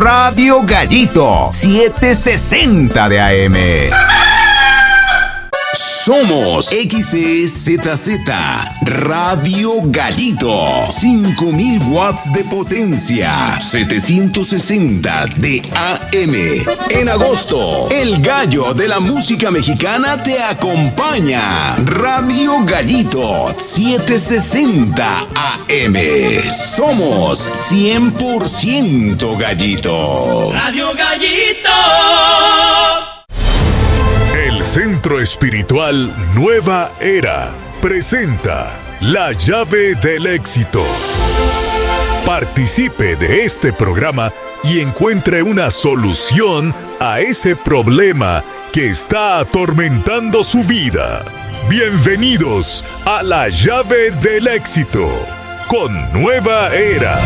Radio Gallito 760 de AM. Somos XEZZ Radio Gallito, 5000 watts de potencia, 760 de AM. En agosto, el gallo de la música mexicana te acompaña. Radio Gallito 760 AM. Somos 100% gallito. Radio Gallito. El Centro Espiritual Nueva Era presenta La Llave del Éxito. Participe de este programa y encuentre una solución a ese problema que está atormentando su vida. Bienvenidos a La Llave del Éxito con Nueva Era.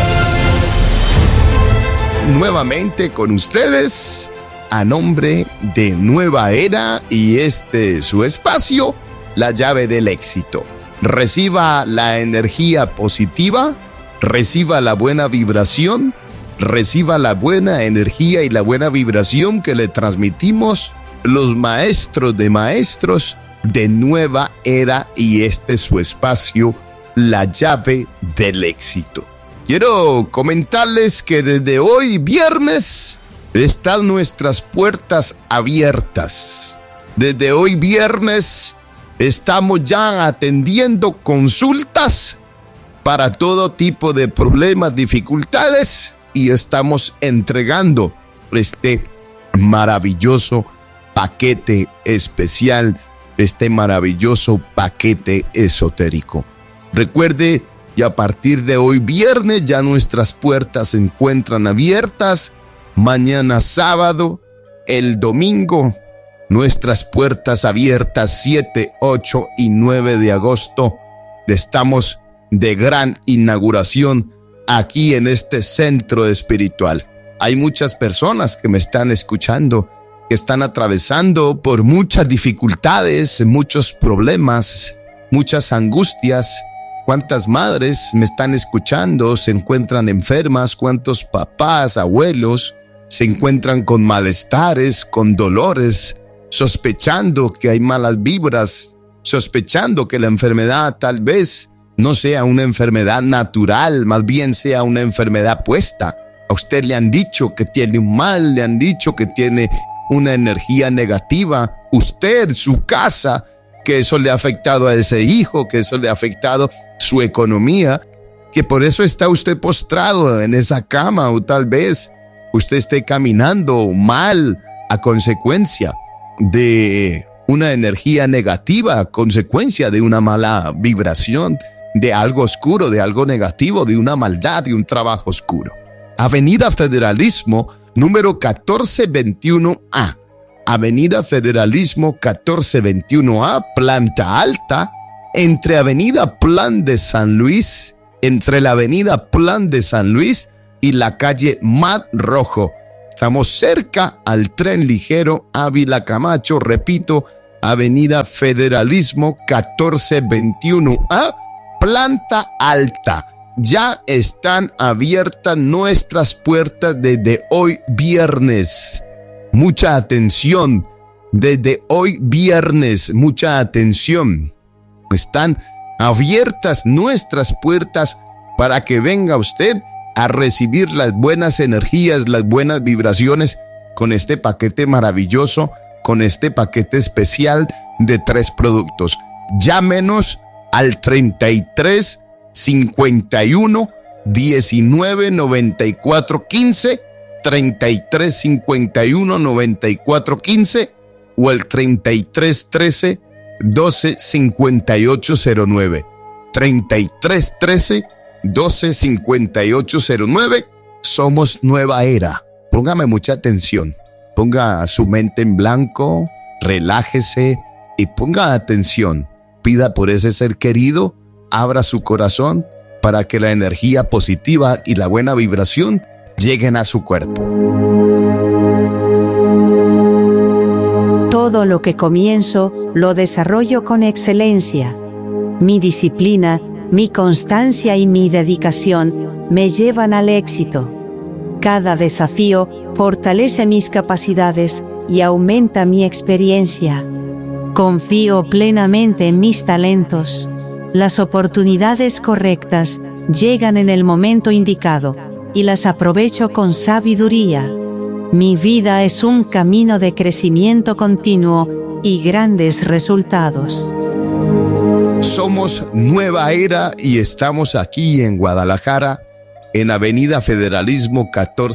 Nuevamente con ustedes, a nombre de Nueva Era, y este es su espacio, La Llave del Éxito. Reciba la energía positiva, reciba la buena vibración, reciba la buena energía y la buena vibración que le transmitimos los maestros de maestros de Nueva Era, y este es su espacio, La Llave del Éxito. Quiero comentarles que desde hoy, viernes, están nuestras puertas abiertas. Desde hoy viernes estamos ya atendiendo consultas para todo tipo de problemas, dificultades, y estamos entregando este maravilloso paquete especial, este maravilloso paquete esotérico. Recuerde, y a partir de hoy viernes ya nuestras puertas se encuentran abiertas. Mañana sábado, el domingo, nuestras puertas abiertas 7, 8 y 9 de agosto. Estamos de gran inauguración aquí en este centro espiritual. Hay muchas personas que me están escuchando, que están atravesando por muchas dificultades, muchos problemas, muchas angustias. ¿Cuántas madres me están escuchando se encuentran enfermas? ¿Cuántos papás, abuelos se encuentran con malestares, con dolores, sospechando que hay malas vibras, sospechando que la enfermedad tal vez no sea una enfermedad natural, más bien sea una enfermedad puesta? A usted le han dicho que tiene un mal, le han dicho que tiene una energía negativa. Usted, su casa, que eso le ha afectado a ese hijo, que eso le ha afectado su economía, que por eso está usted postrado en esa cama, o tal vez usted esté caminando mal a consecuencia de una energía negativa, a consecuencia de una mala vibración, de algo oscuro, de algo negativo, de una maldad, de un trabajo oscuro. Avenida Federalismo, número 1421A. Avenida Federalismo 1421A, planta alta, entre Avenida Plan de San Luis, entre la Avenida Plan de San Luis y la calle Mar Rojo. Estamos cerca al tren ligero Ávila Camacho, repito, Avenida Federalismo 1421A, planta alta. Ya están abiertas nuestras puertas desde hoy viernes. Mucha atención, desde hoy viernes, mucha atención. Están abiertas nuestras puertas para que venga usted a recibir las buenas energías, las buenas vibraciones con este paquete maravilloso, con este paquete especial de 3 productos. Llámenos al 33 51 19 94 15, 33 51 94 15 o el 33 13 12 58 09. 33 13 12 58 09. Somos Nueva Era. Póngame mucha atención. Ponga su mente en blanco, relájese y ponga atención. Pida por ese ser querido, abra su corazón para que la energía positiva y la buena vibración lleguen a su cuerpo. Todo lo que comienzo, lo desarrollo con excelencia. Mi disciplina, mi constancia y mi dedicación me llevan al éxito. Cada desafío fortalece mis capacidades y aumenta mi experiencia. Confío plenamente en mis talentos. Las oportunidades correctas llegan en el momento indicado y las aprovecho con sabiduría. Mi vida es un camino de crecimiento continuo y grandes resultados. Somos Nueva Era y estamos aquí en Guadalajara, en Avenida Federalismo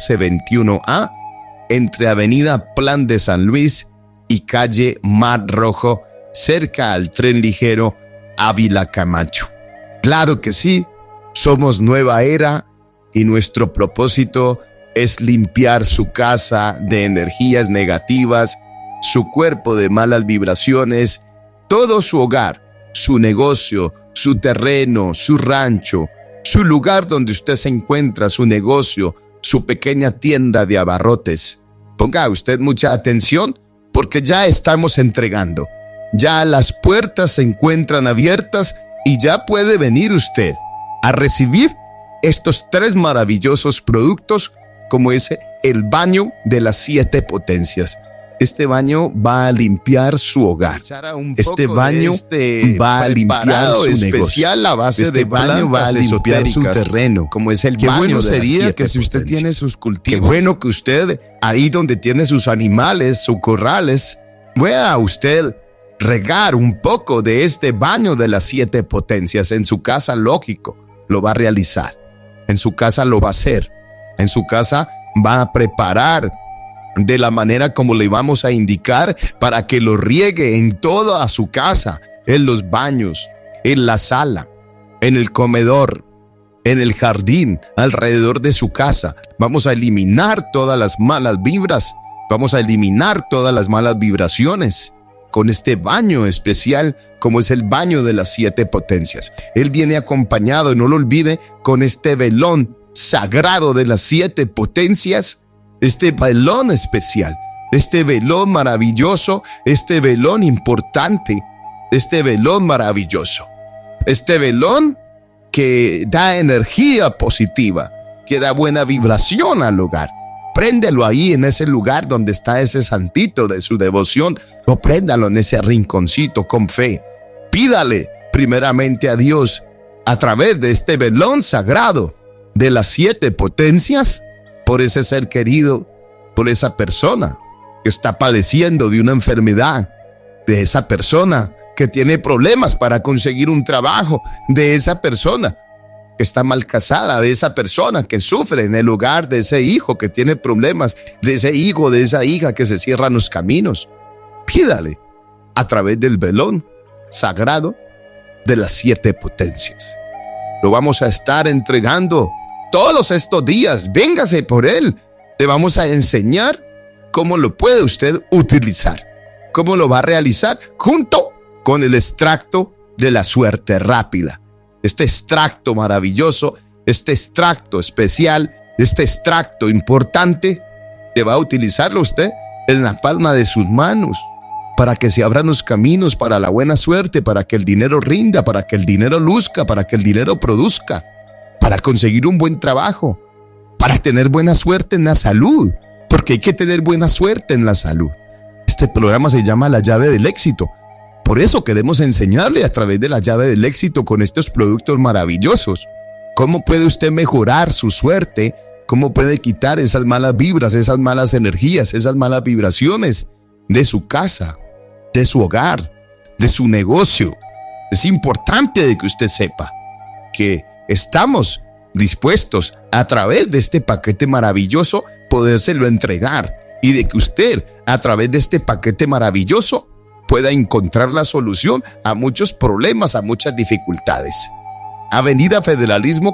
1421A, entre Avenida Plan de San Luis y calle Mar Rojo, cerca al tren ligero Ávila Camacho. Claro que sí, somos Nueva Era y nuestro propósito es limpiar su casa de energías negativas, su cuerpo de malas vibraciones, todo su hogar, su negocio, su terreno, su rancho, su lugar donde usted se encuentra, su negocio, su pequeña tienda de abarrotes. Ponga usted mucha atención porque ya estamos entregando. Ya las puertas se encuentran abiertas y ya puede venir usted a recibir estos 3 maravillosos productos como es el baño de las 7 potencias. Este baño va a limpiar su hogar. Este baño va a limpiar su especial negocio. A base este de baño va a limpiar su terreno, como es el baño. Qué bueno sería que si usted tiene sus cultivos. Qué bueno que usted, ahí donde tiene sus animales, sus corrales, vaya usted regar un poco de este baño de las 7 potencias. En su casa, lógico, lo va a realizar. En su casa lo va a hacer. En su casa va a preparar de la manera como le vamos a indicar para que lo riegue en toda su casa, en los baños, en la sala, en el comedor, en el jardín, alrededor de su casa. Vamos a eliminar todas las malas vibras, vamos a eliminar todas las malas vibraciones con este baño especial como es el baño de las 7 potencias. Él viene acompañado, no lo olvide, con este velón sagrado de las 7 potencias, este velón especial, este velón maravilloso, este velón importante, este velón maravilloso, este velón que da energía positiva, que da buena vibración al hogar. Préndelo ahí en ese lugar donde está ese santito de su devoción, o préndalo en ese rinconcito con fe. Pídale primeramente a Dios a través de este velón sagrado de las 7 potencias por ese ser querido, por esa persona que está padeciendo de una enfermedad, de esa persona que tiene problemas para conseguir un trabajo, de esa persona que está mal casada, de esa persona que sufre en el hogar, de ese hijo que tiene problemas, de ese hijo, de esa hija que se cierran los caminos. Pídale a través del velón sagrado de las 7 potencias. Lo vamos a estar entregando todos estos días. Véngase por él. Le vamos a enseñar cómo lo puede usted utilizar, cómo lo va a realizar junto con el extracto de la suerte rápida. Este extracto maravilloso, este extracto especial, este extracto importante, le va a utilizarlo usted en la palma de sus manos para que se abran los caminos para la buena suerte, para que el dinero rinda, para que el dinero luzca, para que el dinero produzca, para conseguir un buen trabajo, para tener buena suerte en la salud, porque hay que tener buena suerte en la salud. Este programa se llama La Llave del Éxito. Por eso queremos enseñarle a través de La Llave del Éxito con estos productos maravillosos. ¿Cómo puede usted mejorar su suerte? ¿Cómo puede quitar esas malas vibras, esas malas energías, esas malas vibraciones de su casa, de su hogar, de su negocio? Es importante de que usted sepa que estamos dispuestos a través de este paquete maravilloso podérselo entregar y de que usted a través de este paquete maravilloso pueda encontrar la solución a muchos problemas, a muchas dificultades. Avenida Federalismo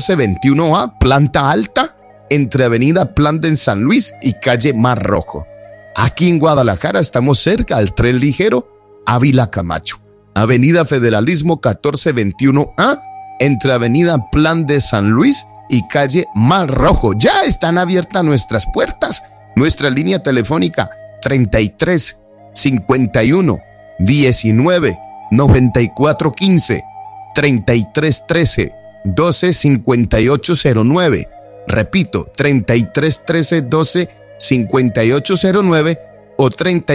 1421A, planta alta, entre Avenida Plan de San Luis y calle Mar Rojo. Aquí en Guadalajara estamos cerca del tren ligero Ávila Camacho. Avenida Federalismo 1421A, entre Avenida Plan de San Luis y calle Mar Rojo. Ya están abiertas nuestras puertas. Nuestra línea telefónica 33 51 19 94 15, 33 13 12 58 09, Repito, 3313-12-5809 o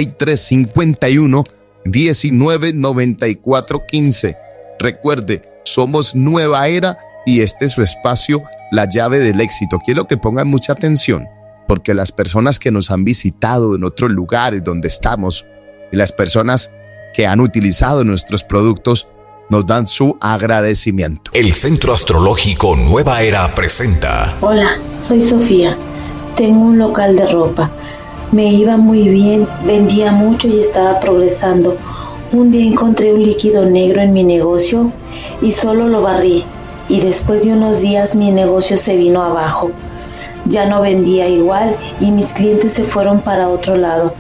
3351-199415. Recuerde, somos Nueva Era y este es su espacio, La Llave del Éxito. Quiero que pongan mucha atención, porque las personas que nos han visitado en otros lugares donde estamos y las personas que han utilizado nuestros productos nos dan su agradecimiento. El Centro Astrológico Nueva Era presenta. Hola, soy Sofía. Tengo un local de ropa. Me iba muy bien, vendía mucho y estaba progresando. Un día encontré un líquido negro en mi negocio y solo lo barrí. Y después de unos días mi negocio se vino abajo. Ya no vendía igual y mis clientes se fueron para otro lado.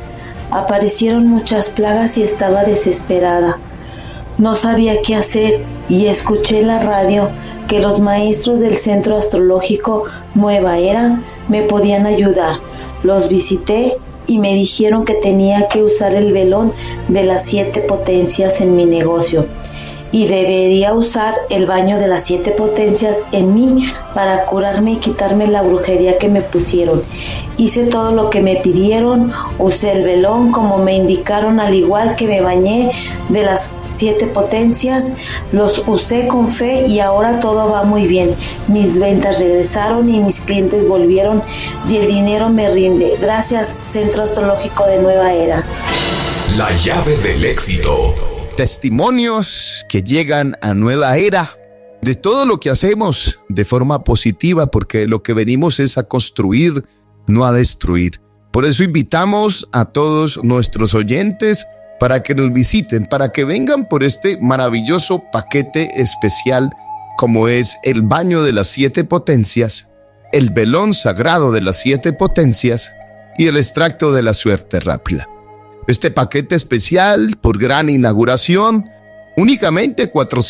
Aparecieron muchas plagas y estaba desesperada. No sabía qué hacer y escuché en la radio que los maestros del Centro Astrológico Nueva Era me podían ayudar. Los visité y me dijeron que tenía que usar el velón de las 7 potencias en mi negocio y debería usar el baño de las 7 potencias en mí para curarme y quitarme la brujería que me pusieron. Hice todo lo que me pidieron, usé el velón como me indicaron, al igual que me bañé de las 7 potencias, los usé con fe y ahora todo va muy bien. Mis ventas regresaron y mis clientes volvieron y el dinero me rinde. Gracias, Centro Astrológico de Nueva Era. La Llave del Éxito. Testimonios que llegan a Nueva Era de todo lo que hacemos de forma positiva, porque lo que venimos es a construir, no a destruir. Por eso invitamos a todos nuestros oyentes para que nos visiten, para que vengan por este maravilloso paquete especial como es el baño de las 7 potencias, el velón sagrado de las 7 potencias y el extracto de la suerte rápida. Este paquete especial por gran inauguración, únicamente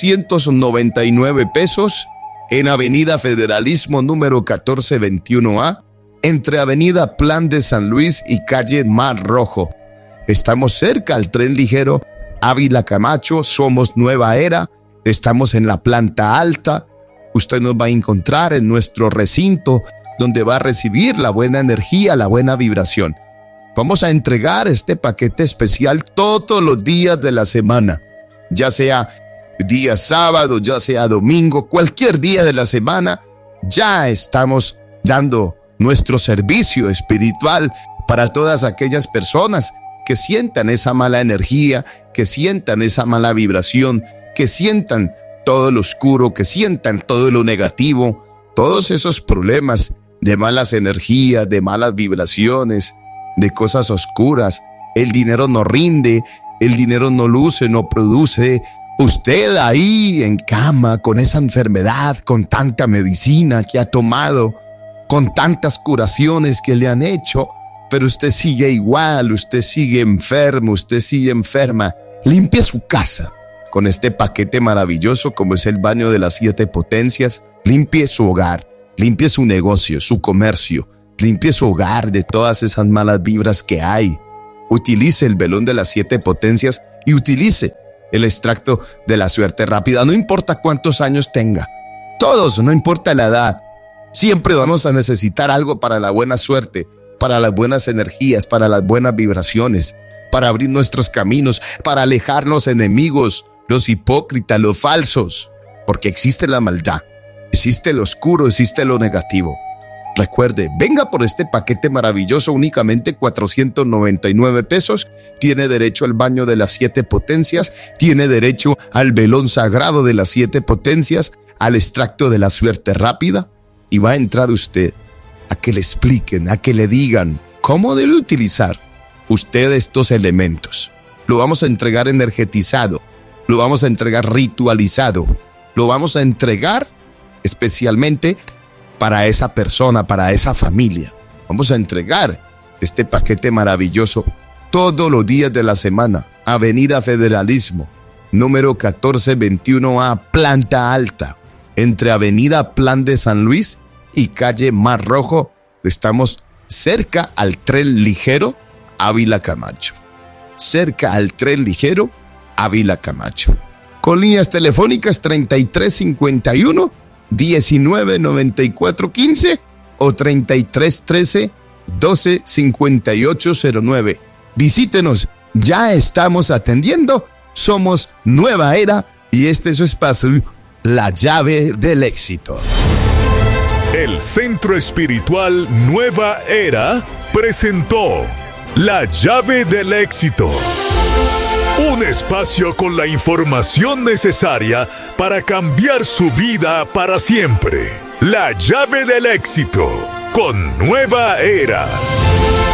499 pesos en Avenida Federalismo número 1421A, entre Avenida Plan de San Luis y Calle Mar Rojo. Estamos cerca al tren ligero Ávila Camacho, somos Nueva Era, estamos en la planta alta. Usted nos va a encontrar en nuestro recinto donde va a recibir la buena energía, la buena vibración. Vamos a entregar este paquete especial todos los días de la semana, ya sea día sábado, ya sea domingo, cualquier día de la semana. Ya estamos dando nuestro servicio espiritual para todas aquellas personas que sientan esa mala energía, que sientan esa mala vibración, que sientan todo lo oscuro, que sientan todo lo negativo, todos esos problemas de malas energías, de malas vibraciones, de cosas oscuras. El dinero no rinde, el dinero no luce, no produce. Usted ahí en cama con esa enfermedad, con tanta medicina que ha tomado, con tantas curaciones que le han hecho, pero usted sigue igual, usted sigue enfermo, usted sigue enferma. Limpie su casa con este paquete maravilloso como es el baño de las 7 potencias. Limpie su hogar, limpie su negocio, su comercio. Limpie su hogar de todas esas malas vibras que hay. Utilice el velón de las 7 potencias y utilice el extracto de la suerte rápida. No importa cuántos años tenga. Todos, no importa la edad. Siempre vamos a necesitar algo para la buena suerte, para las buenas energías, para las buenas vibraciones, para abrir nuestros caminos, para alejar los enemigos, los hipócritas, los falsos. Porque existe la maldad, existe lo oscuro, existe lo negativo. Recuerde, venga por este paquete maravilloso, únicamente 499 pesos. Tiene derecho al baño de las 7 potencias, tiene derecho al velón sagrado de las 7 potencias, al extracto de la suerte rápida. Y va a entrar usted a que le expliquen, a que le digan cómo debe utilizar usted estos elementos. Lo vamos a entregar energetizado, lo vamos a entregar ritualizado, lo vamos a entregar especialmente para esa persona, para esa familia. Vamos a entregar este paquete maravilloso todos los días de la semana. Avenida Federalismo, número 1421A, planta alta, entre Avenida Plan de San Luis y Calle Mar Rojo. Estamos cerca al tren ligero Ávila Camacho. Cerca al tren ligero Ávila Camacho. Con líneas telefónicas 3351 199415 o 3313-125809. Visítenos, ya estamos atendiendo. Somos Nueva Era y este es su espacio, La Llave del Éxito. El Centro Espiritual Nueva Era presentó La Llave del Éxito. Un espacio con la información necesaria para cambiar su vida para siempre. La Llave del Éxito con Nueva Era.